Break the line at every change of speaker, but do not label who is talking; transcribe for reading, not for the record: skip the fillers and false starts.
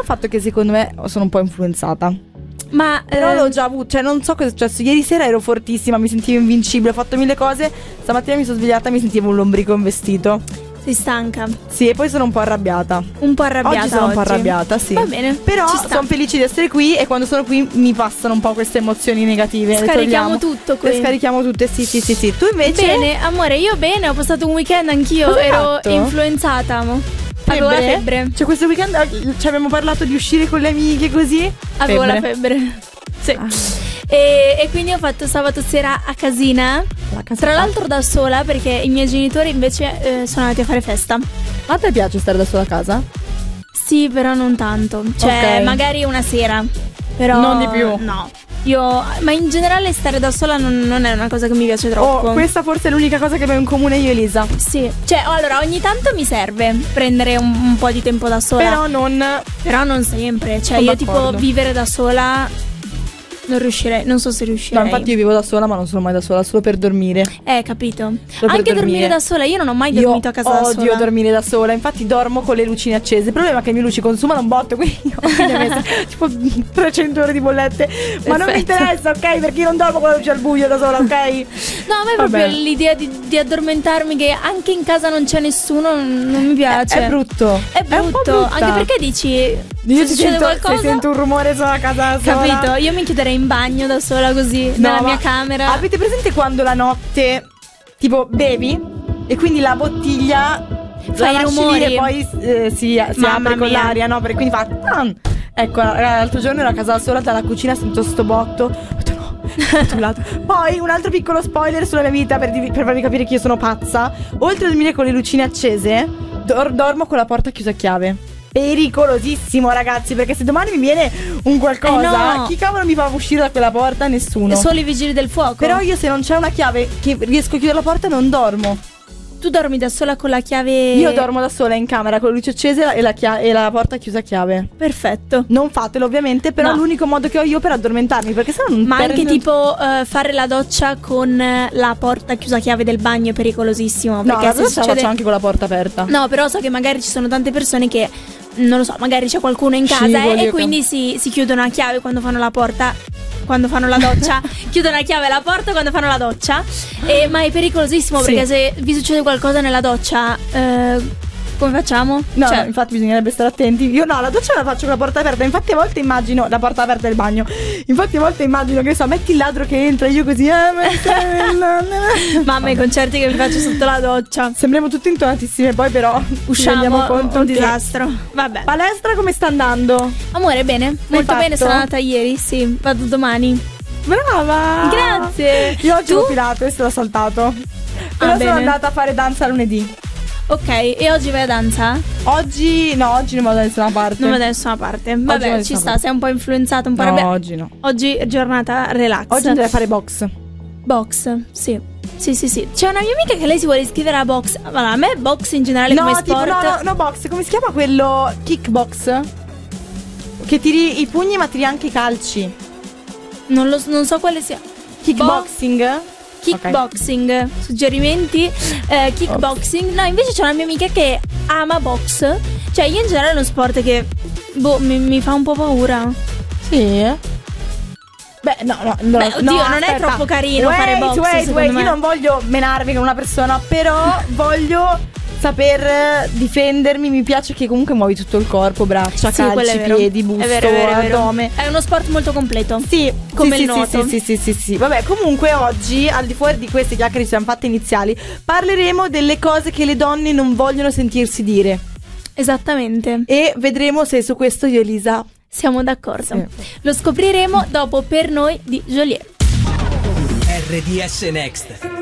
il fatto che secondo me sono un po' influenzata.
Ma
Però l'ho già avuto, cioè non so cosa è successo. Ieri sera ero fortissima, mi sentivo invincibile, ho fatto mille cose. Stamattina mi sono svegliata e mi sentivo un lombrico in vestito.
sei stanca?
Sì, e poi sono un po' arrabbiata.
Un po' arrabbiata
Oggi sono un po' arrabbiata, sì.
Va bene.
Però
ci sta.
sono felice di essere qui e quando sono qui mi passano un po' queste emozioni negative. Le
Scarichiamo
togliamo.
tutto qui.
Le scarichiamo tutte, sì. Tu invece?
Bene, amore, io bene, ho passato un weekend anch'io,
Cosa hai
ero
fatto?
influenzata. Avevo la febbre.
Cioè questo weekend ci abbiamo parlato di uscire con le amiche così.
Avevo la febbre. Sì.
Ah.
E quindi ho fatto sabato sera a casina. Tra l'altro da sola, perché i miei genitori invece sono andati a fare festa.
Ma a te piace stare da sola a casa?
Sì, però non tanto. Cioè,
Ok.
magari una sera. Però
Non di più.
No. Ma in generale stare da sola non è una cosa che mi piace troppo.
Questa forse è l'unica cosa che abbiamo in comune io e Elisa.
Sì. Cioè, allora, ogni tanto mi serve prendere un po' di tempo da sola.
Però
non sempre. Cioè,
Sono
io
d'accordo.
tipo vivere da sola non riuscirei. Non so se riuscirei.
No, infatti io vivo da sola, ma non sono mai da sola, solo per dormire.
Capito.
per
Anche dormire
dormire
da sola. Io non ho mai dormito a casa da sola.
Odio dormire da sola, infatti dormo con le lucine accese. Il problema è che le mie luci consumano un botto, quindi ho messo tipo 300 ore di bollette. Ma non mi interessa, ok? Perché io non dormo con la luce al buio da sola, ok?
No, a me proprio l'idea di addormentarmi, che anche in casa non c'è nessuno, non mi piace.
È brutto.
È
un po'
brutto.
brutta.
Anche perché dici,
Io
se succede qualcosa,
se sento un rumore sono a casa da sola.
capito? Io mi chiuderei in bagno da sola così, nella mia camera.
Avete presente quando la notte tipo bevi e quindi la bottiglia
Fa i rumori.
e poi si apre con
mia.
l'aria, no? Perché quindi fa tan. Ecco, l'altro giorno ero a casa da sola, dalla cucina sento sto botto. Ho detto no, controllato. Poi un altro piccolo spoiler sulla mia vita per farvi capire che io sono pazza. Oltre a dormire con le lucine accese, dormo con la porta chiusa a chiave. Pericolosissimo, ragazzi, perché se domani mi viene un qualcosa,
no.
chi cavolo mi fa uscire da quella porta? Nessuno.
Solo i vigili del fuoco.
Però io se non c'è una chiave che riesco a chiudere la porta non dormo.
tu dormi da sola con la chiave.
Io dormo da sola in camera con la luce accesa e la porta chiusa a chiave.
Perfetto.
Non fatelo ovviamente, però
No.
è l'unico modo che ho io per addormentarmi, perché sennò non
Ma anche
perdo-
tipo fare la doccia con la porta chiusa a chiave del bagno è pericolosissimo.
No,
Perché
la
se
doccia la
succede...
faccio anche con la porta aperta.
No, però so che magari ci sono tante persone che, non lo so, magari c'è qualcuno in casa
Scivoli,
e quindi si chiudono a chiave quando fanno la porta, quando fanno la doccia. Chiudono a chiave la porta quando fanno la doccia. Ma è pericolosissimo,
Sì.
perché se vi succede qualcosa nella doccia, come facciamo?
No,
Cioè,
no, infatti bisognerebbe stare attenti. Io no, la doccia la faccio con la porta aperta. Infatti a volte immagino la porta aperta del bagno. Infatti a volte immagino che so, metti il ladro che entra, io così
mamma, i concerti che mi faccio sotto la doccia.
sembriamo tutte intonatissime, poi però ci rendiamo
Usciamo
conto
un
che-
disastro. Vabbè.
Palestra come sta andando?
Amore, bene, molto bene,
fatto?
sono andata ieri, sì, vado domani.
Brava!
Grazie.
Io oggi
Tu?
ho Pilates, l'ho saltato. Però sono
bene.
andata a fare danza lunedì.
Ok, e oggi vai a danza?
Oggi non vado da nessuna parte.
Non vado da nessuna parte.
vado
Vabbè,
da
ci
nessuna
sta,
parte.
sei un po' influenzato, un po'
No,
arrabbiato.
oggi no.
Oggi è giornata relax.
Oggi andrei a fare box.
Box, sì. Sì. C'è una mia amica che lei si vuole iscrivere a box. Allora, a me box in generale come
tipo,
sport.
no, box. Come si chiama quello? Kickbox? Che tiri i pugni ma tiri anche i calci.
Non so quale sia.
Kickboxing?
Kickboxing, suggerimenti? Kickboxing. No, invece c'è una mia amica che ama box. Cioè, io in generale è uno sport che mi fa un po' paura.
Sì. Beh, no.
Beh, oddio, non è troppo carino fare box, secondo me.
Io non voglio menarmi con una persona, però voglio saper difendermi. Mi piace che comunque muovi tutto il corpo, braccia,
Sì, quello
calci,
è vero.
piedi, busto,
È vero.
addome.
È uno sport molto completo.
Sì,
Come
sì,
il nuoto.
Sì. Vabbè, comunque oggi, al di fuori di queste chiacchiere che ci siamo fatte iniziali, parleremo delle cose che le donne non vogliono sentirsi dire.
Esattamente.
E vedremo se su questo io e Elisa
Siamo d'accordo.
Sì.
Lo scopriremo dopo Per noi di Joliet.
RDS Next.